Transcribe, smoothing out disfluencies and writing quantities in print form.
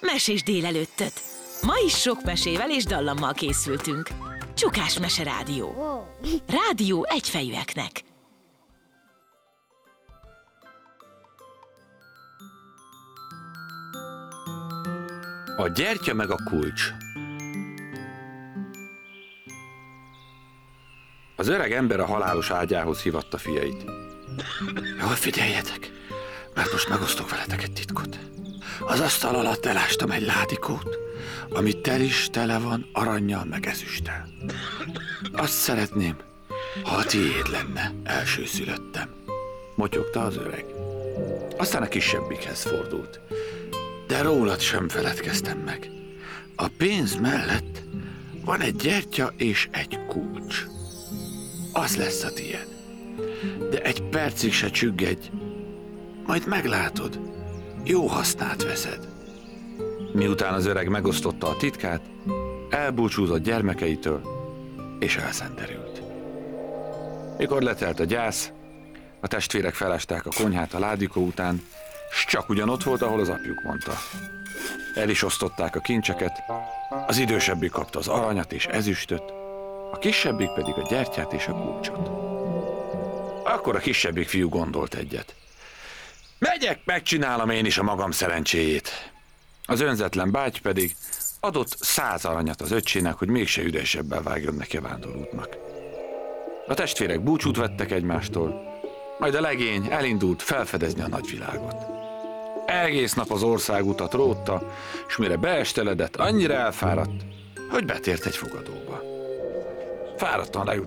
Mesés délelőttöt! Ma is sok mesével és dallammal készültünk. Csukás Mese Rádió. Rádió egyfejűeknek. A gyertya meg a kulcs. Az öreg ember a halálos ágyához hívatta fiait. Jól figyeljetek, mert most megosztok veletek egy titkot. Az asztal alatt elástam egy ládikót, ami tele van arannyal meg ezüsttel. Azt szeretném, ha a tiéd lenne, elsőszülöttem, motyogta az öreg. Aztán a kisebbikhez fordult. De rólad sem feledkeztem meg. A pénz mellett van egy gyertya és egy kulcs. Az lesz a tiéd. De egy percig se csüggedj, majd meglátod, jó hasznát veszed. Miután az öreg megosztotta a titkát, elbúcsúzott gyermekeitől, és elszenderült. Mikor letelt a gyász, a testvérek felásták a konyhát a ládikó után, s csak ugyanott volt, ahol az apjuk mondta. El is osztották a kincseket, az idősebbik kapta az aranyat és ezüstöt, a kisebbik pedig a gyertyát és a kulcsot. Akkor a kisebbik fiú gondolt egyet. Megyek, megcsinálom én is a magam szerencséjét. Az önzetlen báty pedig adott 100 aranyat az öccsének, hogy mégse üresebbel vágjon neki a vándorútnak. A testvérek búcsút vettek egymástól, majd a legény elindult felfedezni a nagyvilágot. Egész nap az országutat rótta, s mire beesteledett, annyira elfáradt, hogy betért egy fogadóba. Fáradtan leült